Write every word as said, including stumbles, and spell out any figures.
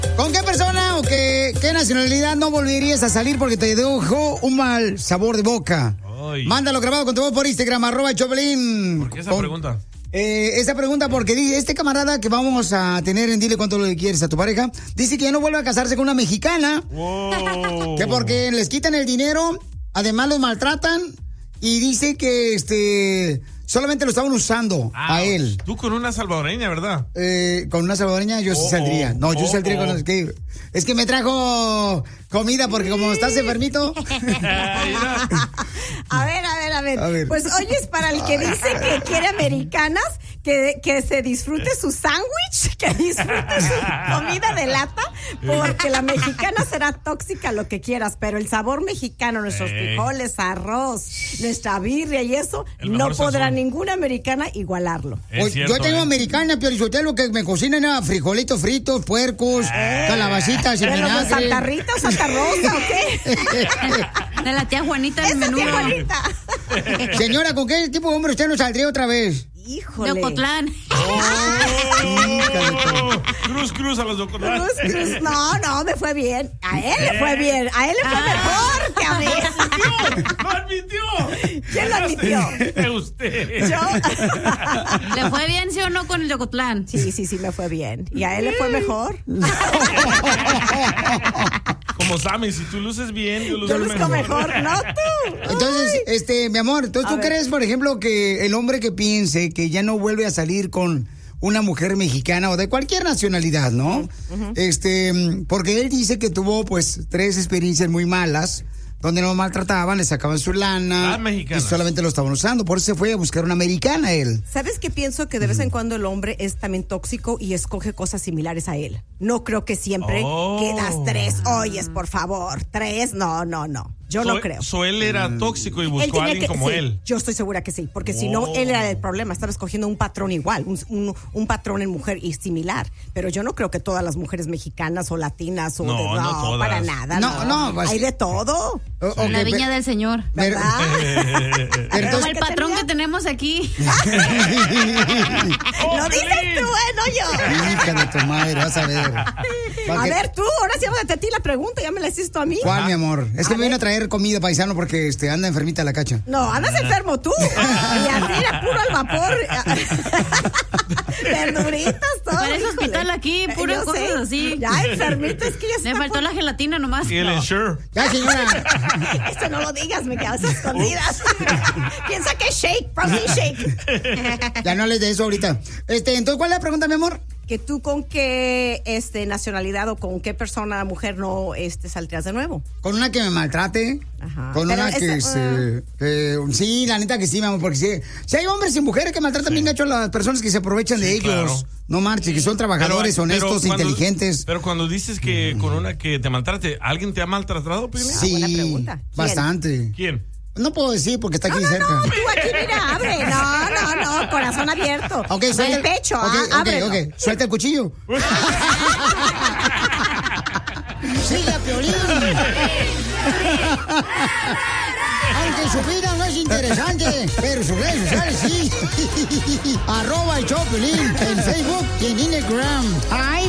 ¿Con qué persona o qué, qué nacionalidad no volverías a salir porque te dejó un mal sabor de boca? Ay. Mándalo grabado con tu voz por Instagram, arroba Choplin. ¿Por qué esa con, pregunta? Eh, esa pregunta porque dice, este camarada que vamos a tener en Dile Cuánto Le Quieres a tu pareja, dice que ya no vuelve a casarse con una mexicana. Wow. Que porque les quitan el dinero, además los maltratan y dice que este... solamente lo estaban usando ah, a él. Tú con una salvadoreña, ¿verdad? Eh, con una salvadoreña yo oh, sí saldría. No, yo oh, saldría oh. con los que... Es que me trajo comida porque como estás enfermito. a ver, a ver, a ver. A ver. Pues oye, es para el que dice que quiere americanas, que, que se disfrute su sándwich, que disfrute su comida de lata, porque la mexicana será tóxica, lo que quieras, pero el sabor mexicano, nuestros eh. frijoles, arroz, nuestra birria y eso, no podrá sazón. Ninguna americana igualarlo. Es cierto, yo tengo eh. americana, Piolichotelo, que me cocinan a frijolitos fritos, puercos, eh. calabacitas y vinagre. ¿Santa Rita o Santa Rosa o qué? De la tía Juanita del menú. Señora, ¿con qué tipo de hombre usted nos saldría otra vez? Híjole. De Ocotlán. Oh, cruz, cruz a los de Ocotlán. Cruz, cruz. No, no, me fue bien. A él le fue bien. A él le fue ah. mejor que a mí. ¡Lo admitió! ¿Quién lo admitió? Usted. ¿Yo? ¿Le fue bien, sí o no, con el de Ocotlán? Sí, sí, sí, me fue bien. ¿Y a él le fue mejor? Como Sammy, si tú luces bien, yo luzco yo luzco mejor. mejor. No tú. Entonces, Ay. este, mi amor, entonces tú ver. crees, por ejemplo, que el hombre que piense que ya no vuelve a salir con una mujer mexicana o de cualquier nacionalidad, ¿no? Uh-huh. Este, porque él dice que tuvo, pues, tres experiencias muy malas, donde lo maltrataban, le sacaban su lana y solamente lo estaban usando. Por eso se fue a buscar una americana él. ¿Sabes qué pienso? Que de vez en cuando el hombre es también tóxico y escoge cosas similares a él. No creo que siempre oh. quedas tres. Oyes, por favor, tres. No, no, no. Yo so, no creo. So él era mm. tóxico y buscó a alguien que, como sí, él. Yo estoy segura que sí, porque oh. si no, él era el problema. Estaba escogiendo un patrón igual, un, un, un patrón en mujer y similar. Pero yo no creo que todas las mujeres mexicanas o latinas o no, de, no, no todas. para nada. No, no. no pues, hay de todo. Sí. Okay, la viña del Señor. ¿Verdad? Pero como el patrón que tenemos aquí. oh, Lo dices tú, ¿eh? No yo. Hija de tu madre, vas a ver. A ver, tú, ahora sí vamos a ti la pregunta, ya me la hiciste a mí. ¿Cuál, mi amor? Es que a me vino a traer comida, paisano, porque este, anda enfermita la cacha. No, andas enfermo tú. Y así era puro al vapor. Verduritas, todo. Parece hospital aquí, puras cosas sé. así. Ya, enfermito, es que ya se Le faltó por... la gelatina nomás. Y el no. Ensure. Ya, señora. Esto no lo digas, me quedas escondidas. Piensa que es shake, protein shake. Ya no hables de eso ahorita. Este, entonces, ¿cuál es la pregunta, mi amor? Que tú con qué este, nacionalidad o con qué persona, mujer, no este, saldrías de nuevo. Con una que me maltrate. Ajá. Con Pero una que esa, se... Uh... Eh, sí, la neta que sí, mi amor, porque sí. Si hay hombres y mujeres que maltratan sí. bien gacho a las personas que se aprovechan sí, de ellos. Claro. No marches, que son trabajadores, pero, honestos, pero cuando, inteligentes. Pero cuando dices que con una que te maltrate, ¿alguien te ha maltratado, Pili? Sí, buena pregunta. ¿Quién? Bastante. ¿Quién? No puedo decir porque está aquí no, no, cerca. No, tú aquí mira, abre. No, no, no, corazón abierto. Okay, suelta el pecho, okay, ah, okay, okay. ok, suelta el cuchillo. Sigue a Piolín. Aunque su vida no es interesante, pero sus redes sociales sí. Arroba el show Piolín en Facebook y en Instagram. ¡Ay,